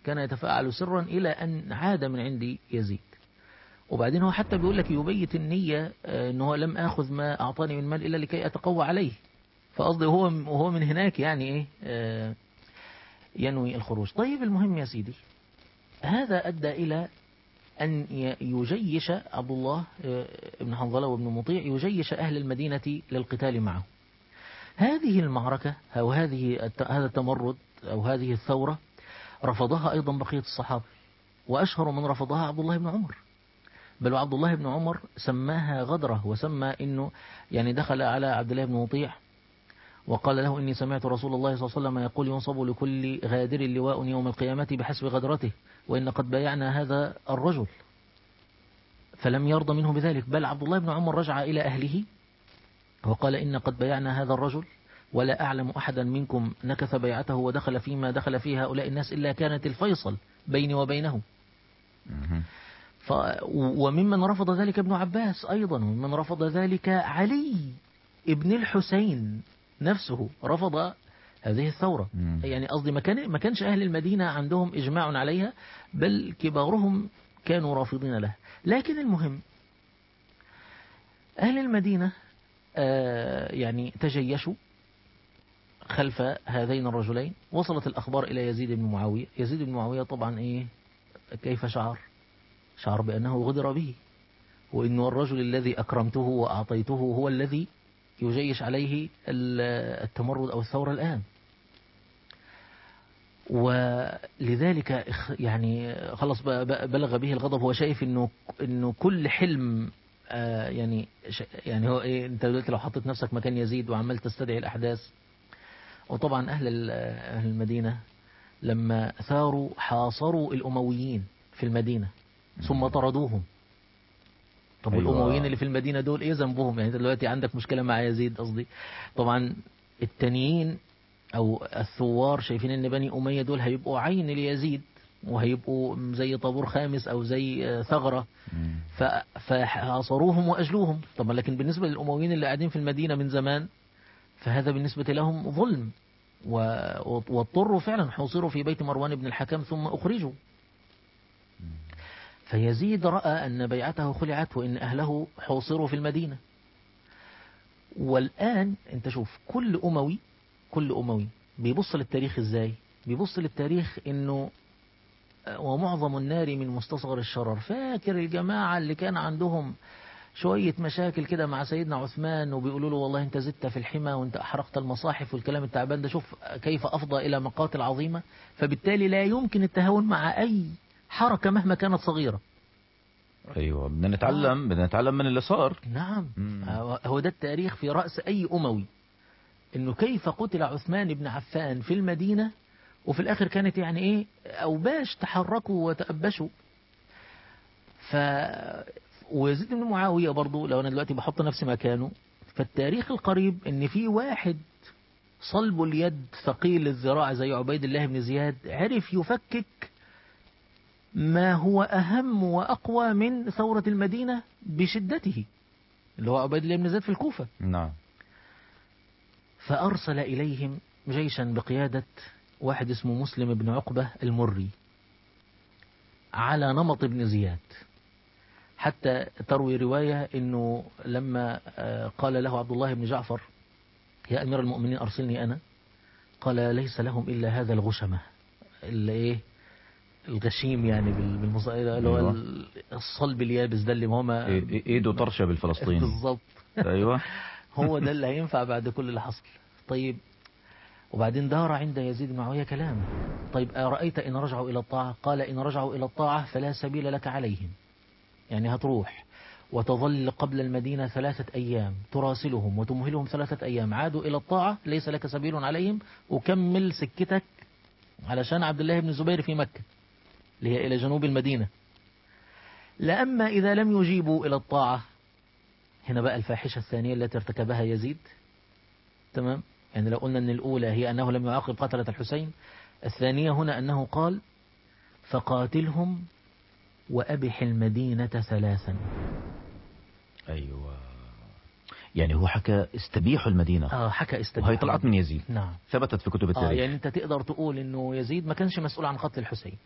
كان يتفاعل سرا إلى أن عاد من عند يزيد. وبعدين هو حتى بيقول لك يبيت النية أنه لم أخذ ما أعطاني من مال إلا لكي أتقوى عليه. فقصدي وهو من هناك يعني إيه ينوي الخروج. طيب المهم يا سيدي، هذا أدى إلى أن يجيش عبد الله بن حنظلة وابن مطيع يجيش أهل المدينة للقتال معه. هذه المعركة أو هذا التمرد أو هذه الثورة رفضها أيضا بقية الصحابة، وأشهر من رفضها عبد الله بن عمر. بل عبد الله بن عمر سماها غدرة، وسمى إنه يعني دخل على عبد الله بن مطيع وقال له إني سمعت رسول الله صلى الله عليه وسلم يقول ينصب لكل غادر لواء يوم القيامة بحسب غدرته، وإن قد بايعنا هذا الرجل. فلم يرضى منه بذلك، بل عبد الله بن عمر رجع إلى أهله وقال إن قد بايعنا هذا الرجل، ولا أعلم أحدا منكم نكث بيعته ودخل فيما دخل فيه هؤلاء الناس إلا كانت الفيصل بيني وبينهم. وممن رفض ذلك ابن عباس أيضا، وممن رفض ذلك علي ابن الحسين نفسه رفض هذه الثورة. يعني قصدي ما كانش أهل المدينة عندهم إجماع عليها، بل كبارهم كانوا رافضين له. لكن المهم أهل المدينة يعني تجيشوا خلف هذين الرجلين. وصلت الأخبار إلى يزيد بن معاوية. يزيد بن معاوية طبعا كيف شعر بأنه غدر به، وإنه الرجل الذي أكرمته وأعطيته هو الذي يجيش عليه التمرد أو الثورة الآن. ولذلك يعني خلص بلغ به الغضب. هو شايف إنه كل حلم يعني هو أنت دلوقتي لو حطيت نفسك مكان يزيد وعمال تستدعي الأحداث. وطبعا أهل المدينة لما ثاروا حاصروا الأمويين في المدينة ثم طردوهم. طب أيوة. والأمويين اللي في المدينة دول إيه ذنبهم؟ يعني دلوقتي عندك مشكلة مع يزيد قصدي. طبعا التانيين أو الثوار شايفين إن بني أمية دول هيبقوا عين ليزيد، وهيبقوا زي طابور خامس أو زي ثغرة، فحاصروهم وأجلوهم. طبعا لكن بالنسبة للأمويين اللي قاعدين في المدينة من زمان، فهذا بالنسبة لهم ظلم، واضطروا فعلا حوصروا في بيت مروان بن الحكم ثم أخرجوا. فيزيد رأى أن بيعته خلعت وإن أهله حوصروا في المدينة. والآن أنت شوف كل أموي بيبص للتاريخ إزاي؟ بيبص للتاريخ إنه ومعظم النار من مستصغر الشرر. فاكر الجماعة اللي كان عندهم شوية مشاكل كده مع سيدنا عثمان وبيقولوا له والله انت زدت في الحمى وانت احرقت المصاحف والكلام التعبان ده، شوف كيف افضى الى مقاتل عظيمة. فبالتالي لا يمكن التهاون مع اي حركة مهما كانت صغيرة. ايوه بنتعلم من اللي صار. نعم. هو ده التاريخ في رأس اي اموي، انه كيف قتل عثمان بن عفان في المدينة، وفي الاخر كانت يعني اوباش تحركوا وتأبشوا. ويزيد بن معاوية برضو لو أنا دلوقتي بحط نفسي مكانه، فالتاريخ القريب إن في واحد صلب اليد ثقيل الذراع زي عبيد الله بن زياد عرف يفكك ما هو أهم وأقوى من ثورة المدينة بشدته، اللي هو عبيد الله بن زياد في الكوفة. نعم. فأرسل إليهم جيشا بقيادة واحد اسمه مسلم بن عقبة المري على نمط ابن زياد. حتى تروي رواية انه لما قال له عبد الله بن جعفر يا امير المؤمنين ارسلني انا، قال ليس لهم الا هذا الغشمة اللي الغشيم يعني بالمصائلة اللي هو الصلب اليابس ده اللي هما ايده طرشة بالفلسطيني بالضبط. ايوه هو ده اللي هينفع بعد كل اللي حصل. طيب وبعدين دار عند يزيد بن معاوية كلام. طيب أرأيت إن رجعوا إلى الطاعة؟ قال إن رجعوا إلى الطاعة فلا سبيل لك عليهم، يعني هتروح وتظل قبل المدينة 3 أيام تراسلهم وتمهلهم 3 أيام، عادوا إلى الطاعة ليس لك سبيل عليهم، وكمل سكتك علشان عبد الله بن الزبير في مكة اللي هي إلى جنوب المدينة. لأما إذا لم يجيبوا إلى الطاعة، هنا بقى الفاحشة الثانية التي ارتكبها يزيد. تمام. يعني لو قلنا أن الأولى هي أنه لم يعاقب قتلة الحسين، الثانية هنا أنه قال فقاتلهم وأبح المدينة 3. أيوة، يعني هو حكى استبيحوا المدينة. حكى استبيحوا، وهي طلعت من يزيد. نعم. ثبتت في كتب التاريخ. يعني أنت تقدر تقول أنه يزيد ما كانش مسؤول عن قتل الحسين،